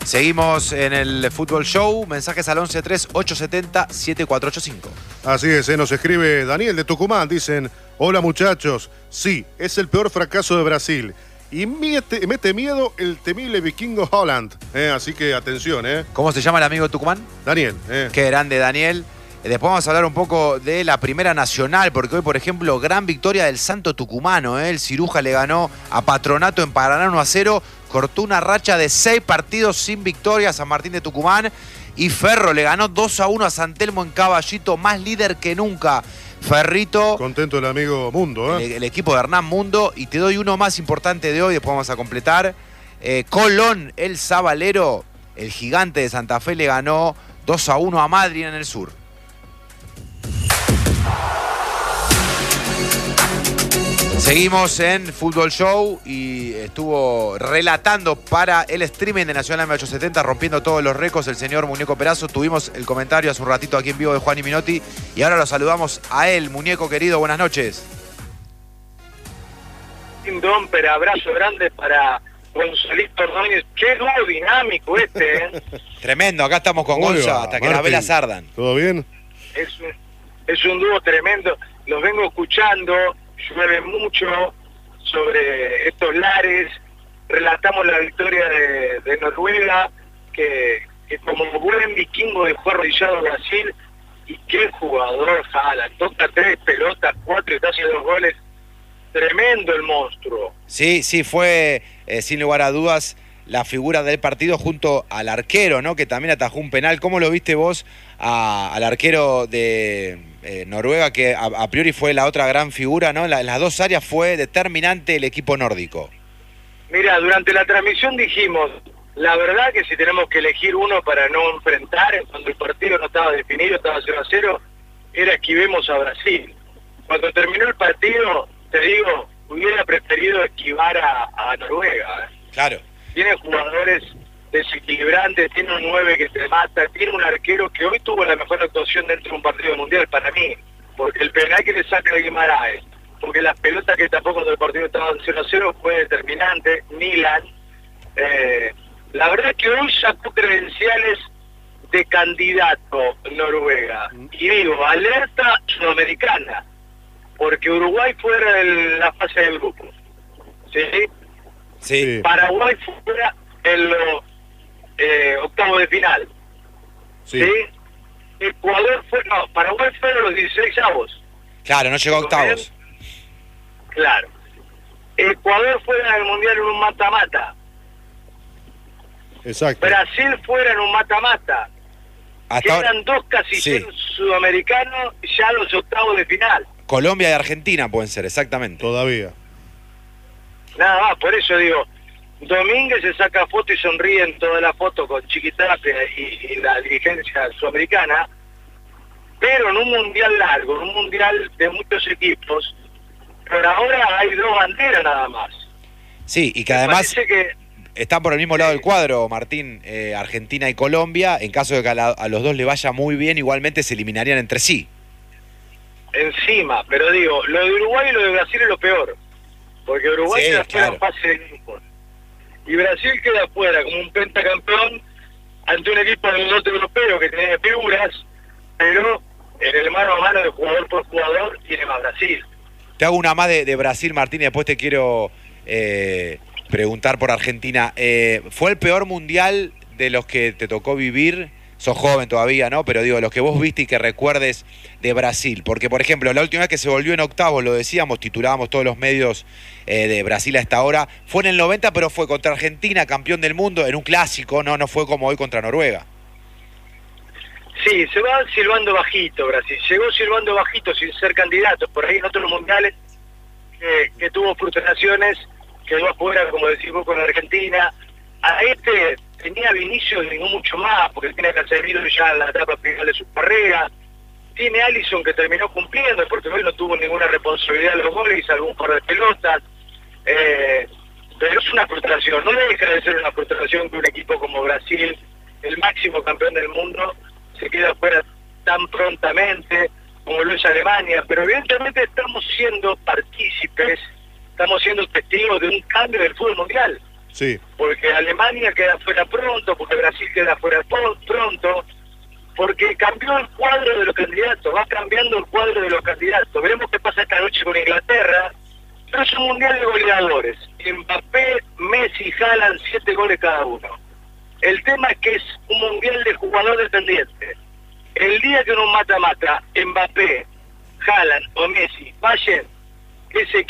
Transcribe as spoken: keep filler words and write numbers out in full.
Seguimos en el Fútbol Show. Mensajes al once tres ocho siete cero siete cuatro ocho cinco. Así es, ¿eh? Nos escribe Daniel de Tucumán. Dicen, hola muchachos. Sí, es el peor fracaso de Brasil. Y mete, mete miedo el temible vikingo Holland. ¿eh? Así que atención, ¿eh? ¿Cómo se llama el amigo de Tucumán? Daniel. ¿eh? Qué grande, Daniel. Después vamos a hablar un poco de la Primera Nacional, porque hoy, por ejemplo, gran victoria del Santo Tucumano. ¿eh? El Ciruja le ganó a Patronato en Paraná uno a cero. Cortó una racha de seis partidos sin victoria a San Martín de Tucumán. Y Ferro le ganó dos a uno a San Telmo en Caballito, más líder que nunca. Ferrito. Contento el amigo Mundo, ¿eh? El, el equipo de Hernán Mundo. Y te doy uno más importante de hoy, después vamos a completar. Eh, Colón, el Sabalero, el gigante de Santa Fe, le ganó dos a uno a Madrid en el sur. Seguimos en Fútbol Show y estuvo relatando para el streaming de Nacional M ochocientos setenta, rompiendo todos los récords, el señor Muñeco Perazo. Tuvimos el comentario hace un ratito aquí en vivo de Juan y Minotti y ahora lo saludamos a él. Muñeco querido, buenas noches. Un domper, abrazo grande para Gonzalito Ordóñez. Qué dúo dinámico este, ¿eh? Tremendo, acá estamos con Gonza hasta que las velas ardan. ¿Todo bien? Es un, es un dúo tremendo, los vengo escuchando. Llueve mucho sobre estos lares, relatamos la victoria de, de Noruega, que, que como buen vikingo dejó arrodillado a Brasil, y qué jugador Haaland, toca tres pelotas, cuatro y casi dos goles, tremendo el monstruo. Sí, sí, fue eh, sin lugar a dudas la figura del partido junto al arquero, ¿no? Que también atajó un penal. ¿Cómo lo viste vos a, al arquero de eh, Noruega, que a, a priori fue la otra gran figura, ¿no? En, la, en las dos áreas fue determinante el equipo nórdico. Mira, durante la transmisión dijimos, la verdad que si tenemos que elegir uno para no enfrentar, cuando el partido no estaba definido, estaba cero a cero, era esquivemos a Brasil. Cuando terminó el partido, te digo, hubiera preferido esquivar a, a Noruega. ¿eh? Claro. Tiene jugadores desequilibrantes, tiene un nueve que te mata, tiene un arquero que hoy tuvo la mejor actuación dentro de un partido mundial para mí, porque el penal que le saca a Guimaraes, porque las pelotas que tapó cuando el partido estaba cero a cero fue determinante. Milan, eh, la verdad es que hoy sacó credenciales de candidato Noruega, y digo, alerta sudamericana, porque Uruguay fuera de la fase del grupo, ¿sí? Sí. Paraguay fuera en los eh, octavos de final. Sí. ¿Sí? Ecuador fue, no, Paraguay fueron los dieciséis avos. Claro, no llegó a octavos. Claro. Ecuador fuera en el mundial en un mata-mata. Exacto. Brasil fuera en un mata-mata. Hasta ahora, quedan dos casilleros sí. sudamericanos ya los octavos de final. Colombia y Argentina pueden ser, exactamente. Todavía. Nada más, por eso digo, Domínguez se saca foto y sonríe en toda la foto con Chiquitapia y, y la dirigencia sudamericana, pero en un mundial largo, en un mundial de muchos equipos, pero ahora hay dos banderas nada más. Sí, y que Me además que, están por el mismo lado del cuadro, Martín, eh, Argentina y Colombia. En caso de que a, la, a los dos le vaya muy bien, igualmente se eliminarían entre sí. Encima, pero digo, lo de Uruguay y lo de Brasil es lo peor. Porque Uruguay sí, queda fuera claro. en fase de grupos. Y Brasil queda fuera como un pentacampeón ante un equipo del norte europeo que tiene figuras, pero en el mano a mano de jugador por jugador tiene más Brasil. Te hago una más de, de Brasil, Martín, y después te quiero eh, preguntar por Argentina. Eh, ¿Fue el peor mundial de los que te tocó vivir? Sos joven todavía, ¿no? Pero digo, los que vos viste y que recuerdes de Brasil. Porque, por ejemplo, la última vez que se volvió en octavos, lo decíamos, titulábamos todos los medios eh, de Brasil a esta hora, fue en el noventa, pero fue contra Argentina, campeón del mundo, en un clásico, no, no fue como hoy contra Noruega. Sí, se va silbando bajito Brasil. Llegó silbando bajito sin ser candidato. Por ahí en otros mundiales que, que tuvo frustraciones, quedó afuera, como decís vos, con Argentina. A este tenía Vinicius y no mucho más, porque tiene Casemiro ya en la etapa final de su carrera. Tiene Alisson que terminó cumpliendo, porque hoy no tuvo ninguna responsabilidad de los goles y salvó un par de pelotas. Eh, pero es una frustración, no deja de ser una frustración que un equipo como Brasil, el máximo campeón del mundo, se queda fuera tan prontamente como lo es Alemania. Pero evidentemente estamos siendo partícipes, estamos siendo testigos de un cambio del fútbol mundial. Sí. Porque Alemania queda fuera pronto, porque Brasil queda fuera pronto, porque cambió el cuadro de los candidatos, va cambiando el cuadro de los candidatos. Veremos qué pasa esta noche con Inglaterra, pero es un mundial de goleadores. Mbappé, Messi, Haaland, siete goles cada uno. El tema es que es un mundial de jugador dependiente. El día que uno mata-mata, Mbappé, Haaland o Messi, vayan, ese